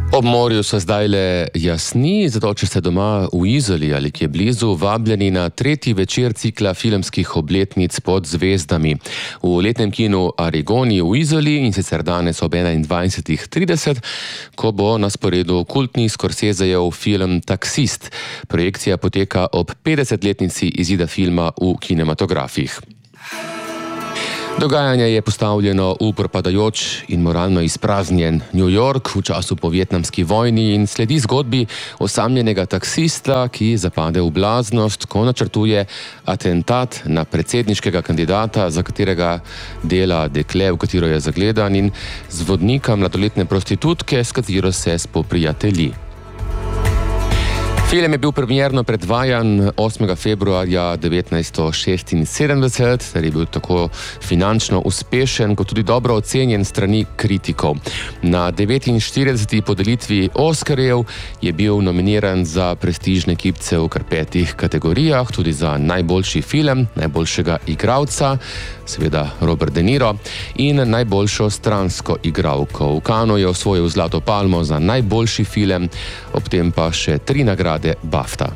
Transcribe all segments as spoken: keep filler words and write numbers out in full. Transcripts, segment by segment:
Ob morju so zdaj le jasni, zato če ste doma v Izoli ali kje blizu, vabljeni na tretji večer cikla filmskih obletnic Pod zvezdami v letnem kinu Arigoni v Izoli, in sicer danes ob enaindvajsetih trideset, ko bo na sporedu kultni Scorsesejev film Taksist. Projekcija poteka ob petdesetletnici izida filma v kinematografih. Dogajanje je postavljeno v propadajoč in moralno izpraznjen New York v času po vietnamski vojni in sledi zgodbi osamljenega taksista, ki zapade v blaznost, ko načrtuje atentat na predsedniškega kandidata, za katerega dela dekle, v katero je zagledan, in z vodnika mladoletne prostitutke, s katero se spoprijatelji. Film je bil premierno predvajan osmega februarja devetnajststo šestinsedemdeset, ter je bil tako finančno uspešen, kot tudi dobro ocenjen strani kritikov. Na devetinštirideseti podelitvi Oskarjev je bil nominiran za prestižne kipce v kar petih kategorijah, tudi za najboljši film, najboljšega igralca, seveda Robert De Niro, in najboljšo stransko igralko. V Cannesu je osvojil zlato palmo za najboljši film, ob tem pa še tri nagrade BAFTA.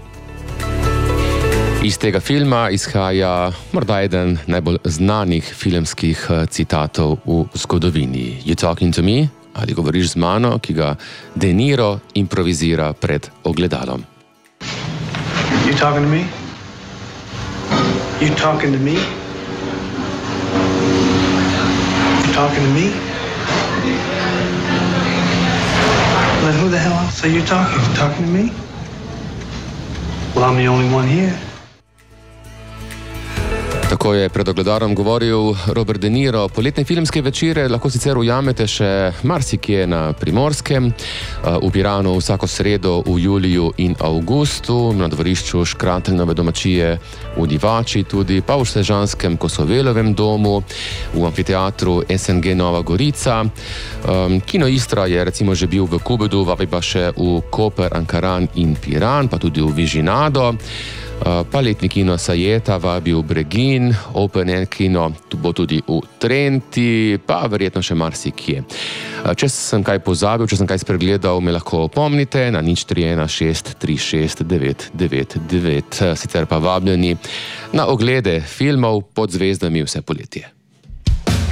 Iz tega filma izhaja morda eden najbolj znanih filmskih citatov v zgodovini. You talking to me? Ali govoriš z mano, ki ga De Niro improvizira pred ogledalom. You talking to me? You talking to me? You talking to me? Well, who the hell else are you talking? You talking to me? Well, I'm the only one here. Tako je pred ogledalom govoril Robert De Niro. Poletne filmske večere lahko sicer ujamete še marsikje na Primorskem, v Piranu vsako sredo v juliju in avgustu, na dvorišču Škrateljnove domačije v Divači tudi, pa v Sežanskem Kosovelovem domu, v amfiteatru S N G Nova Gorica. Kino Istra je recimo že bil v Kubedu, vabi pa še v Koper, Ankaran in Piran, pa tudi v Vižinado. Pa letni kino Sajeta vabi v Bregin, Open Air kino bo tudi v Trenti, pa verjetno še marsikje. Če sem kaj pozabil, če sem kaj spregledal, me lahko opomnite na nič tri ena šest tri šest devet devet devet. Sicer pa vabljeni na oglede filmov Pod zvezdami vse poletje.